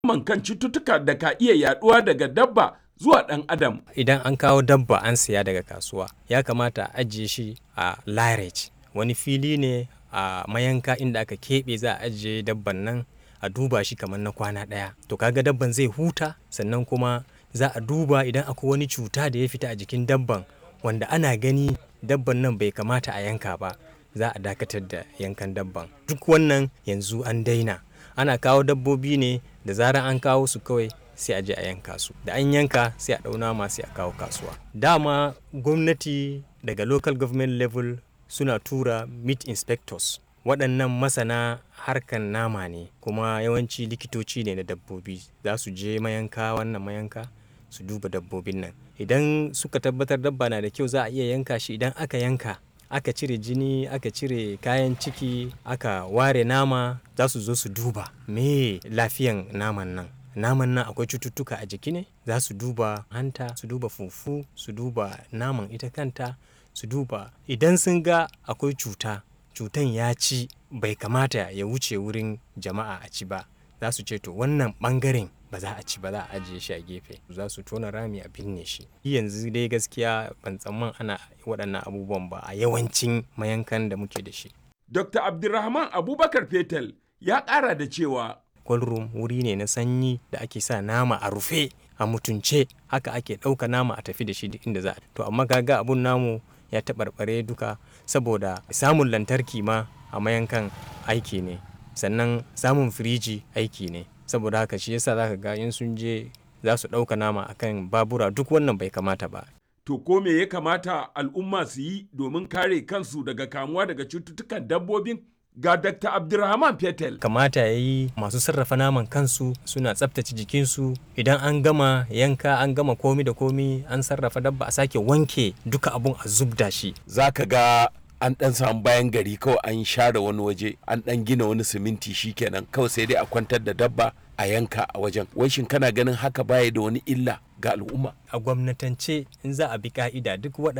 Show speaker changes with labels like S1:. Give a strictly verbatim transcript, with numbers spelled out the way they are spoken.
S1: man kan cututtuka da ka iya yaduwa daga dabba zuwa ɗan adam.
S2: Idan an kawo dabba an siya daga kasuwa, ya kamata a ajiye shi a lairage, wani fili ne a mayanka inda aka keɓe za a ajiye dabban nan a duba shi kamar na kwana ɗaya. To kaga dabban zai huta, sannan kuma za a duba idan akwai wani cuta da ya fita a jikin dabban wanda ana gani dabban nan bai kamata a yanka ba, za a dakatar da yankan dabban. Duk wannan yanzu an daina. Ana kawo dabbobi ne da zarar an kawo su kawai sai a je a yanka su, da an yanka sai a ɗau nama sai a kawo kasuwa. Dama gwamnati daga local government level suna tura meat inspectors, waɗannan masana harkan nama ne kuma yawanci likitoci ne na dabbobi, za su je mayanka wannan mayanka su duba dabbobin nan. Idan suka tabbatar dabba na da kyau za a iya yanka shi. Idan aka yanka aka cire jini, aka cire kayan ciki, aka ware nama, za su zo su duba me lafiyan naman nan. Naman nan akwai cututtuka a jiki ne? Za su duba hanta, su duba fufu, su duba naman ita kanta, su duba idan sun ga akwai cuta, cutan ya ci bai kamata ya wuce wurin jama'a a ci ba, za su ce to wannan ɓangaren ba za a ci ba, za a ajiye shi a gefe, za su tona rami a binne shi. Yanzu dai gaskiya ban tsamman ana waɗannan abubuwan ba a yawancin mayankan da muke da shi.
S1: Dokta Abdulrahman Abubakar Fetel ya ƙara da cewa
S2: cold room wuri ne na sanyi da ake sa nama a rufe a mutunce, haka ake ɗauka nama a tafi da shi duk inda za a. To amma kaga abun namu ya taɓarɓare duka saboda samun lantarki ma a mayankan aiki ne, sannan samun firiji aiki ne. Saboda haka shi yasa zaka ga in sun je za su ɗauka nama akan babura, duk wannan bai kamata ba.
S1: To ko me ya kamata al'umma su yi domin kare kansu daga kamuwa daga cututtukan dabbobin? Ga Dakta Abdulrahman Fetel.
S2: Kamata ya yi masu sarrafa naman kansu suna tsaftace jikinsu. Idan an gama yanka, an gama komi da komi, an sarrafa dabba, a sake wanke duka abun a zubda shi.
S3: Za ka ga an ɗan samu bayan gari kawai an share wani waje, an ɗan gina wani siminti shikenan kawai sai dai a kwantar da dabba a yanka a wajen. Wai shin kana ganin haka baya da wani illa ga al'umma?
S2: A gwamnatance in za a bi ka'ida duk waɗanda